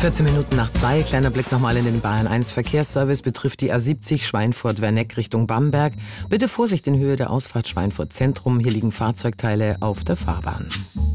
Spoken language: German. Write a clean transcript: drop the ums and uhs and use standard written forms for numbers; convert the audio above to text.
14 Minuten nach 2, kleiner Blick nochmal in den Bayern 1 Verkehrsservice, betrifft die A70 Schweinfurt-Werneck Richtung Bamberg. Bitte Vorsicht in Höhe der Ausfahrt Schweinfurt Zentrum, hier liegen Fahrzeugteile auf der Fahrbahn.